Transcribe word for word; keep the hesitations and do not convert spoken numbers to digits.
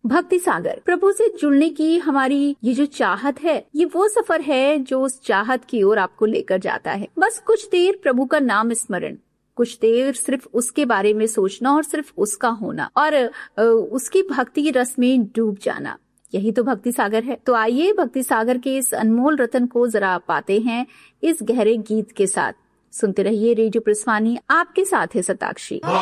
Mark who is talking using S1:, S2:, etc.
S1: भक्ति सागर, प्रभु से जुड़ने की हमारी ये जो चाहत है, ये वो सफर है जो उस चाहत की ओर आपको लेकर जाता है। बस कुछ देर प्रभु का नाम स्मरण, कुछ देर सिर्फ उसके बारे में सोचना और सिर्फ उसका होना और उसकी भक्ति रस में डूब जाना, यही तो भक्ति सागर है। तो आइए भक्ति सागर के इस अनमोल रतन को जरा पाते हैं इस गहरे गीत के साथ। सुनते रहिए रेडियो प्रसवानी, आपके साथ है सताक्षी।